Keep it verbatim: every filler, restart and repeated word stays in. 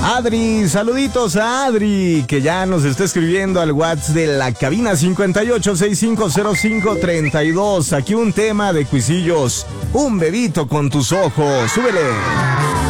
Adri, saluditos a Adri, que ya nos está escribiendo al WhatsApp de la cabina cincuenta y ocho sesenta y cinco cero cinco treinta y dos. Aquí un tema de Cuisillos, un bebito con tus ojos. Súbele.